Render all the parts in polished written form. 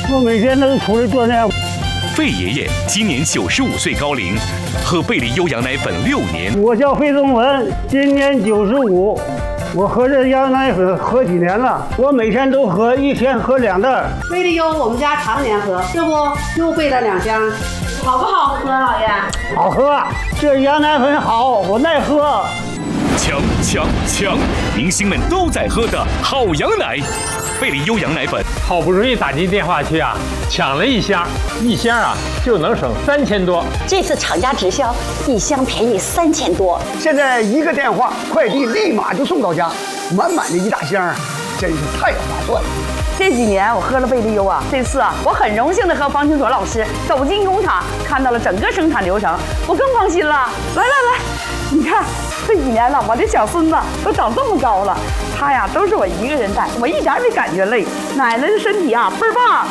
我每天都出来锻炼。 费爷爷今年95岁高龄，喝贝利优羊奶粉6年。 我叫费宗文，今年95。我喝这羊奶粉喝几年了？我每天都喝，一天喝2袋。 贝利优我们家常年喝，这不又备了2箱，好不好喝，老爷？ 好喝，这羊奶粉好，我爱喝。 强！明星们都在喝的好羊奶，贝利优羊奶粉。 好不容易打进电话去啊，抢了1箱，1箱啊就能省3000多。 这次厂家直销，1箱便宜3000多。 现在1个电话，快递立马就送到家，满满的1大箱，真是太划算了。 这几年我喝了贝利优啊，这次啊我很荣幸的和方清卓老师走进工厂，看到了整个生产流程，我更放心了。来，你看这几年了，我这小孙子都长这么高了，他呀都是我一个人带，我一点也没感觉累。奶奶的身体啊倍儿棒，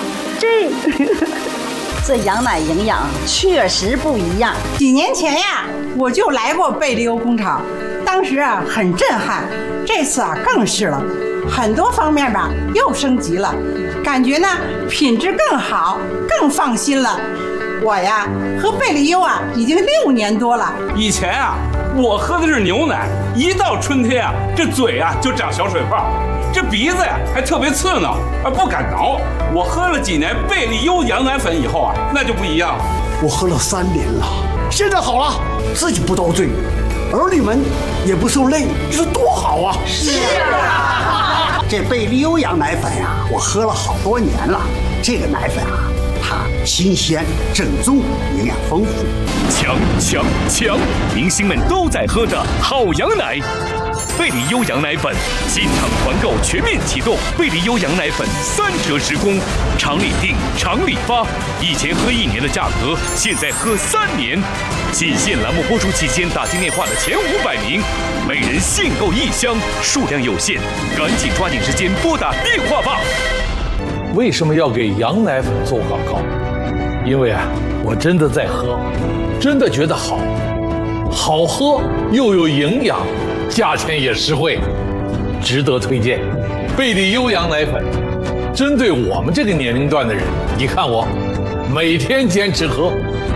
这羊奶营养确实不一样。 几年前呀，我就来过贝利优工厂，当时啊很震撼，这次啊更是了，很多方面吧又升级了，感觉呢品质更好，更放心了。我呀喝贝利优啊已经6年多了。 以前啊我喝的是牛奶，一到春天啊这嘴啊就长小水泡，这鼻子呀还特别刺挠，不敢挠。我喝了几年贝利优羊奶粉以后啊，那就不一样了。 我喝了3年了，现在好了，自己不遭罪，儿女们也不受累，这是多好啊！ 是啊， 这贝利优羊奶粉啊，我喝了好多年了。这个奶粉啊，它新鲜、正宗，营养丰富。 强！明星们都在喝的好羊奶。贝利优羊奶粉进场团购全面启动，贝利优羊奶粉3折时供，厂里订，厂里发。以前喝1年的价格，现在喝3年。仅限栏目播出期间打进电话的前500名，每人限购1箱，数量有限，赶紧抓紧时间拨打电话吧。 为什么要给羊奶粉做广告？因为啊，我真的在喝，真的觉得好喝又有营养，价钱也实惠，值得推荐。贝利优羊奶粉，针对我们这个年龄段的人，你看我每天坚持喝。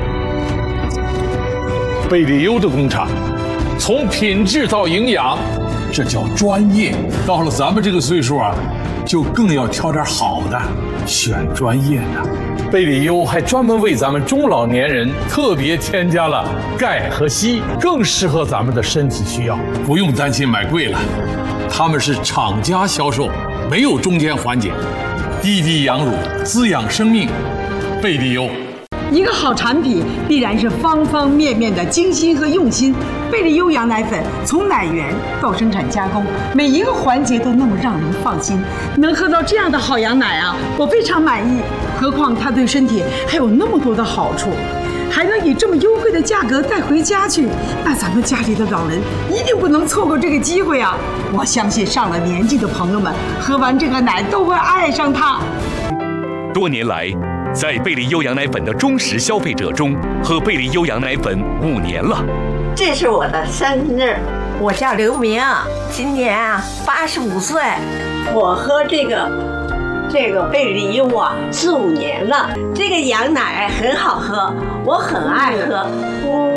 贝利优的工厂，从品质到营养，这叫专业。到了咱们这个岁数啊，就更要挑点好的，选专业的。贝利优还专门为咱们中老年人特别添加了钙和硒，更适合咱们的身体需要，不用担心买贵了。他们是厂家销售，没有中间环节，滴滴养乳，滋养生命。贝利优。 一个好产品必然是方方面面的精心和用心。贝利优羊奶粉从奶源到生产加工，每一个环节都那么让人放心。能喝到这样的好羊奶啊，我非常满意。何况它对身体还有那么多的好处，还能以这么优惠的价格带回家去，那咱们家里的老人一定不能错过这个机会啊！我相信上了年纪的朋友们喝完这个奶都会爱上它。 多年来，在贝利优羊奶粉的忠实消费者中，喝贝利优羊奶粉5年了。 这是我的生日， 我叫刘明，今年85岁。 我喝这个贝利优啊4、5年了，这个羊奶很好喝，我很爱喝。